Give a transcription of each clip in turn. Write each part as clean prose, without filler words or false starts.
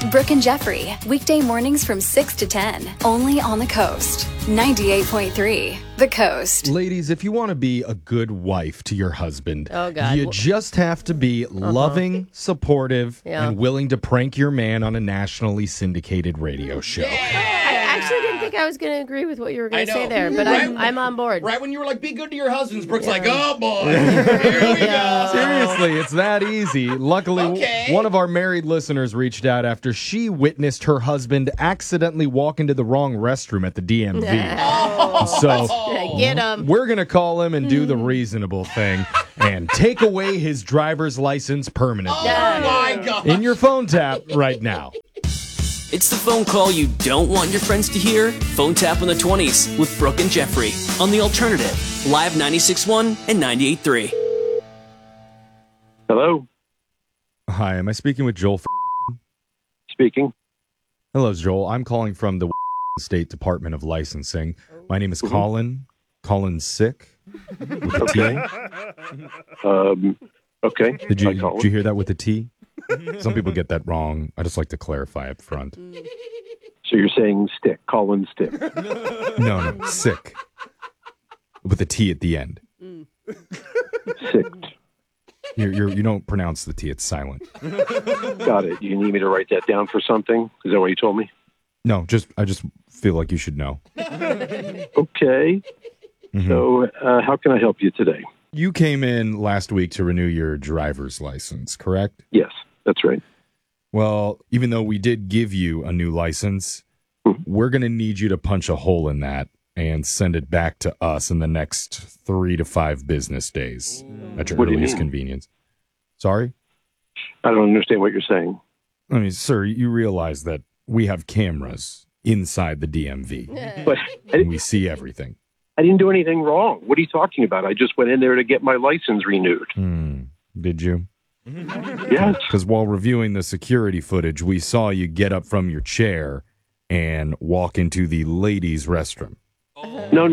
Brooke and Jeffrey, weekday mornings from 6 to 10, only on the Coast. 98.3, The Coast. Ladies, if you want to be a good wife to your husband, Oh, God. you just have to be loving, supportive, and willing to prank your man on a nationally syndicated radio show. I actually didn't think I was going to agree with what you were going to say there, but I'm on board. Right when you were like, be good to your husbands, Brooke's like, oh, boy, here we go. Seriously, it's that easy. Luckily, one of our married listeners reached out after she witnessed her husband accidentally walk into the wrong restroom at the DMV. So Get him. we're going to call him and do the reasonable thing and take away his driver's license permanently. Oh, my God. In your phone tap right now. It's the phone call you don't want your friends to hear. Phone tap on the 20s with Brooke and Jeffrey on The Alternative. Live 96.1 and 98.3. Hello? Hi, am I speaking with Joel? Speaking. Hello, Joel. I'm calling from the State Department of Licensing. My name is Colin. Colin Sick. With a T. Okay. Did you hear that with a T? Some people get that wrong. I just like to clarify up front. So you're saying stick, Colin Stick. No, sick. With a T at the end. Sicked. You don't pronounce the T, it's silent. Got it. You need me to write that down for something? Is that what you told me? No, I just feel like you should know. Okay. Mm-hmm. So how can I help you today? You came in last week to renew your driver's license, correct? Yes, that's right. Well, even though we did give you a new license, we're going to need you to punch a hole in that and send it back to us in the next 3 to 5 business days at your What do you earliest mean? convenience. Sorry? I don't understand what you're saying. I mean, sir, you realize that we have cameras inside the DMV. But And we see everything. I didn't do anything wrong. What are you talking about? I just went in there to get my license renewed. Did you? Yes. Because while reviewing the security footage, we saw you get up from your chair and walk into the ladies' restroom. No.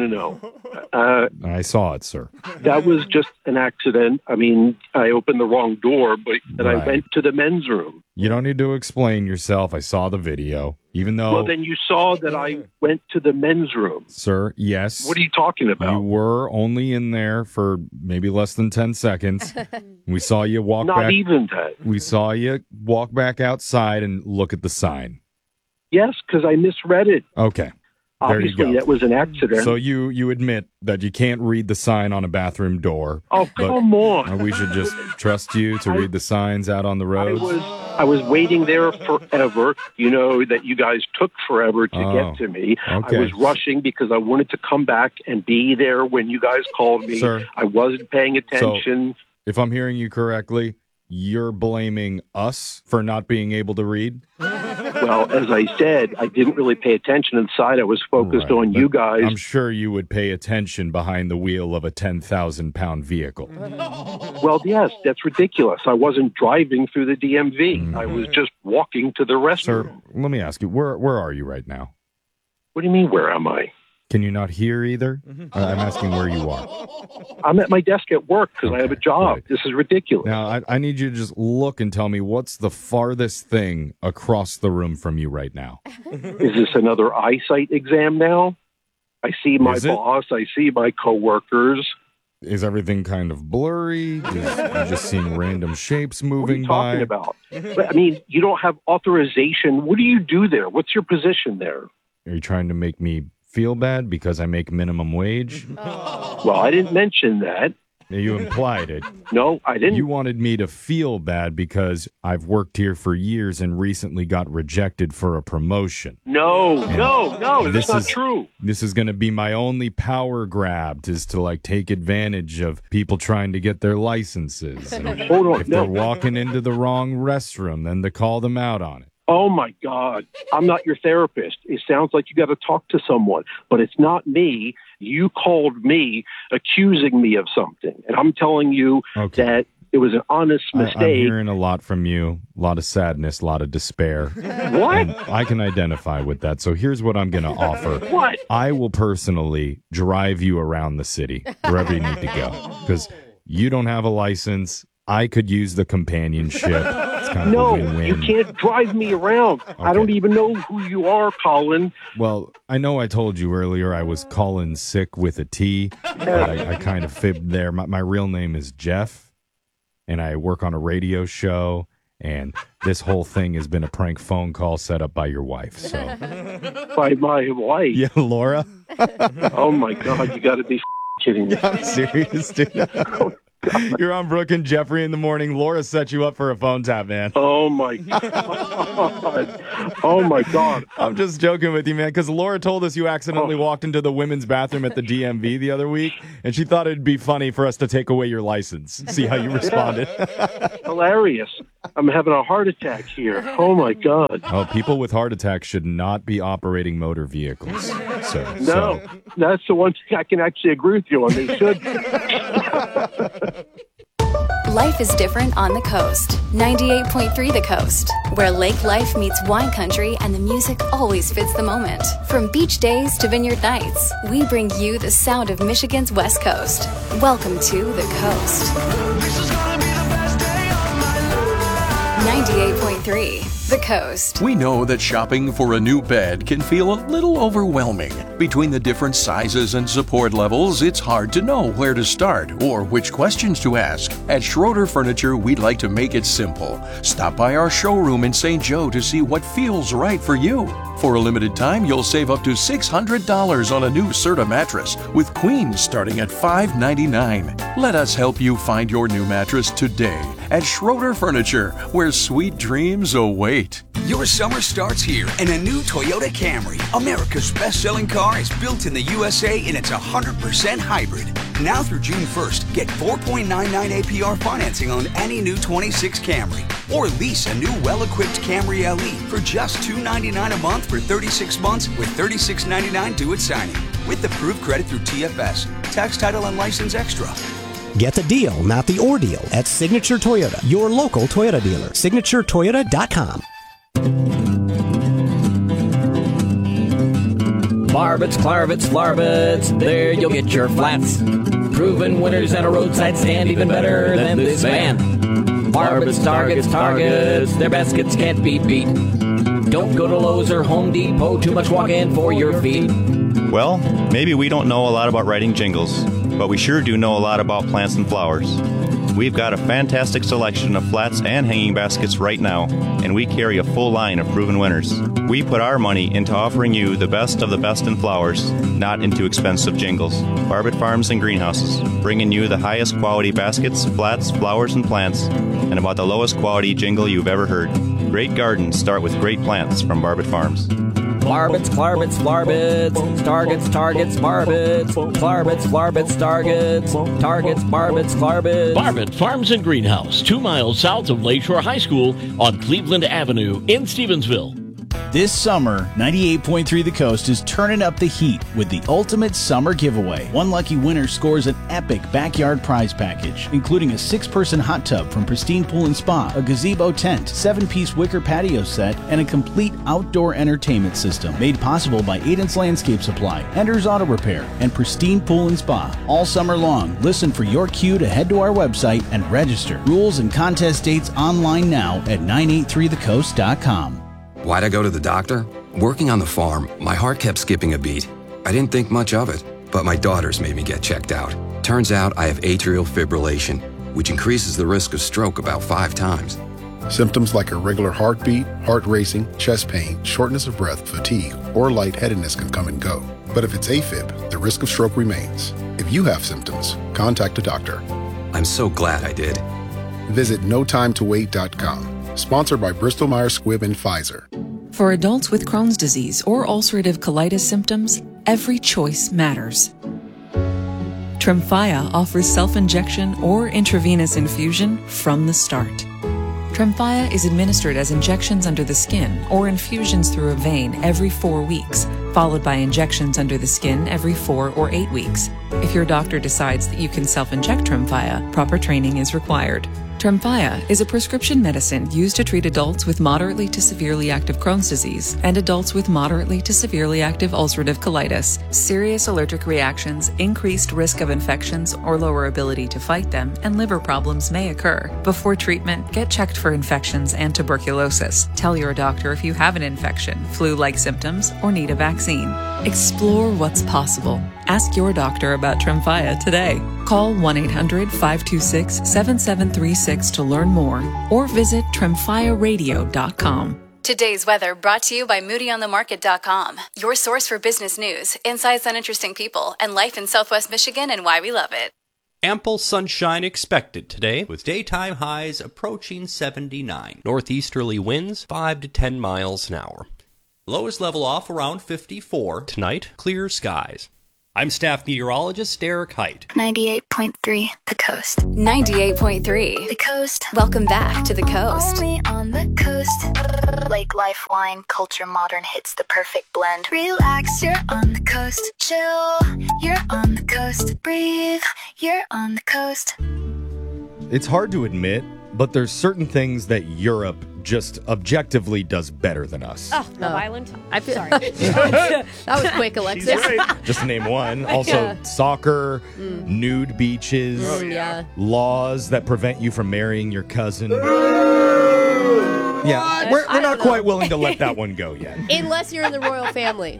I saw it, sir. That was just an accident. I mean, I opened the wrong door, but Right. I went to the men's room. You don't need to explain yourself. I saw the video. Even though, Well, then you saw that I went to the men's room. sir, yes. What are you talking You about? were only in there for maybe less than 10 seconds. We saw you walk Not back. even that. We saw you walk back outside and look at the sign. Yes, because I misread it. Okay. There you Obviously, go. that was an accident. So you admit that you can't read the sign on a bathroom door. Oh, but come on. We should just trust you to read the signs out on the roads. I was waiting there forever. You know that you guys took forever to Oh, get to me. okay. I was rushing because I wanted to come back and be there when you guys called me. Sir. I wasn't paying attention. If I'm hearing you correctly, you're blaming us for not being able to read? Well, as I said, I didn't really pay attention inside. I was focused Right, on but you guys. I'm sure you would pay attention behind the wheel of a 10,000-pound vehicle. Well, yes, that's ridiculous. I wasn't driving through the DMV. I was just walking to the restroom. Sir, let me ask you, where are you right now? What do you mean, where am I? Can you not hear either? I'm asking where you are. I'm at my desk at work because I have a job. right. This is ridiculous. Now, I need you to just look and tell me what's the farthest thing across the room from you right now. Is this another eyesight exam now? I see my Is it? boss. I see my coworkers. Is everything kind of blurry? You're just seeing random shapes What are moving you talking by? about? But, I mean, you don't have authorization. What do you do there? What's your position there? Are you trying to make me feel bad because I make minimum wage? Well, I didn't mention that. You implied it. No, I didn't. You wanted me to feel bad because I've worked here for years and recently got rejected for a promotion. No, This that's not is- true. This is going to be my only power grab, is to take advantage of people trying to get their licenses. And Hold on. if they're No. walking into the wrong restroom, then to call them out on it. Oh, my God. I'm not your therapist. It sounds like you got to talk to someone, but it's not me. You called me accusing me of something, and I'm telling you Okay. that it was an honest I'm mistake. hearing a lot from you, a lot of sadness, a lot of despair. What? And I can identify with that. So here's what I'm going to offer. What? I will personally drive you around the city, wherever you need to go, because you don't have a license. I could use the companionship. kind of No, a win-win. you can't drive me around. Okay. I don't even know who you are, Colin. Well, I know I told you earlier I was Colin Sick with a T, but I kind of fibbed there. My real name is Jeff, and I work on a radio show, and this whole thing has been a prank phone call set up by your wife. So, by my wife? Yeah, Laura. Oh, my God, you got to be kidding me. I'm serious, dude. You're on Brooke and Jeffrey in the morning. Laura set you up for a phone tap, man. Oh, my God. Oh, my God. I'm just joking with you, man, because Laura told us you accidentally walked into the women's bathroom at the DMV the other week, and she thought it'd be funny for us to take away your license, see how you responded. Hilarious. I'm having a heart attack here. Oh, my God. Oh, people with heart attacks should not be operating motor vehicles, sir. No, that's the one thing I can actually agree with you on. They should. Life is different on the coast. 98.3 The Coast, where lake life meets wine country and the music always fits the moment. From beach days to vineyard nights, we bring you the sound of Michigan's West Coast. Welcome to The Coast. 98.3 The Coast. We know that shopping for a new bed can feel a little overwhelming. Between the different sizes and support levels, it's hard to know where to start or which questions to ask. At Schroeder Furniture, we'd like to make it simple. Stop by our showroom in St. Joe to see what feels right for you. For a limited time, you'll save up to $600 on a new Serta mattress, with queens starting at $599. Let us help you find your new mattress today at Schroeder Furniture, where sweet dreams await. Your summer starts here in a new Toyota Camry. America's best-selling car is built in the USA, and it's 100% hybrid. Now through June 1st, get 4.99 APR financing on any new 26 Camry. Or lease a new well-equipped Camry LE for just $299 a month for 36 months with $36.99 due at signing. With approved credit through TFS. Tax, title, and license extra. Get the deal, not the ordeal, at Signature Toyota, your local Toyota dealer. SignatureToyota.com. Barbets, Clarvets, Flarvets, there you'll get your flats. Proven winners and a roadside stand even better than this van. Barbets, Targets, their baskets can't be beat. Don't go to Lowe's or Home Depot, too much walk-in for your feet. Well, maybe we don't know a lot about writing jingles, but we sure do know a lot about plants and flowers. We've got a fantastic selection of flats and hanging baskets right now, and we carry a full line of proven winners. We put our money into offering you the best of the best in flowers, not into expensive jingles. Barbet Farms and Greenhouses, bringing you the highest quality baskets, flats, flowers, and plants, and about the lowest quality jingle you've ever heard. Great gardens start with great plants from Barbet Farms. Barbets, Clarvets, Flarvets, Targets, Barbets, Clarvets, Flarvets, Targets, Barbets, Flarvets. Barbet Farms and Greenhouse, 2 miles south of Lakeshore High School on Cleveland Avenue in Stevensville. This summer, 98.3 The Coast is turning up the heat with the ultimate summer giveaway. One lucky winner scores an epic backyard prize package, including a 6-person hot tub from Pristine Pool and Spa, a gazebo tent, 7-piece wicker patio set, and a complete outdoor entertainment system made possible by Aiden's Landscape Supply, Ender's Auto Repair, and Pristine Pool and Spa. All summer long, listen for your cue to head to our website and register. Rules and contest dates online now at 983thecoast.com. Why'd I go to the doctor? Working on the farm, my heart kept skipping a beat. I didn't think much of it, but my daughters made me get checked out. Turns out I have atrial fibrillation, which increases the risk of stroke about 5 times. Symptoms like irregular heartbeat, heart racing, chest pain, shortness of breath, fatigue, or lightheadedness can come and go. But if it's AFib, the risk of stroke remains. If you have symptoms, contact a doctor. I'm so glad I did. Visit notimetowait.com. Sponsored by Bristol Myers Squibb and Pfizer. For adults with Crohn's disease or ulcerative colitis symptoms, every choice matters. Tremfya offers self-injection or intravenous infusion from the start. Tremfya is administered as injections under the skin or infusions through a vein every 4 weeks, followed by injections under the skin every 4 or 8 weeks. If your doctor decides that you can self-inject Tremfya, proper training is required. Tremfya is a prescription medicine used to treat adults with moderately to severely active Crohn's disease and adults with moderately to severely active ulcerative colitis. Serious allergic reactions, increased risk of infections or lower ability to fight them, and liver problems may occur. Before treatment, get checked for infections and tuberculosis. Tell your doctor if you have an infection, flu-like symptoms, or need a vaccine. Explore what's possible. Ask your doctor about Tremfya today. Call 1-800-526-7736 to learn more or visit tremfyaradio.com. Today's weather brought to you by MoodyOnTheMarket.com, your source for business news, insights on interesting people, and life in Southwest Michigan and why we love it. Ample sunshine expected today, with daytime highs approaching 79. Northeasterly winds 5 to 10 miles an hour. Lows level off around 54. Tonight, clear skies. I'm staff meteorologist Derek Height. 98.3 The Coast. 98.3 The Coast. Welcome back to The Coast. Only on the coast. Lake Life Wine Culture Modern hits the perfect blend. Relax, you're on the coast. Chill, you're on the coast. Breathe, you're on the coast. It's hard to admit, but there's certain things that Europe just objectively does better than us. Oh, Love Island? I feel Sorry. that was quick, Alexis. Just to name one. Also, soccer, nude beaches, laws that prevent you from marrying your cousin. Yeah, we're not quite willing to let that one go yet. Unless you're in the royal family.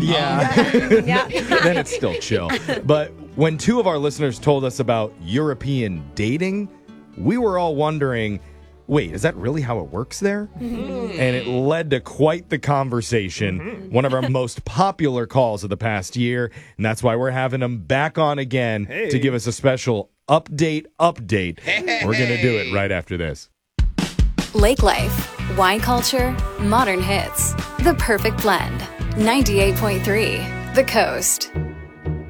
Then it's still chill. But when two of our listeners told us about European dating, we were all wondering, wait, is that really how it works there? And it led to quite the conversation, one of our most popular calls of the past year, and that's why we're having them back on again to give us a special update. We're going to do it right after this. Lake Life, wine culture, modern hits. The perfect blend. 98.3 The Coast.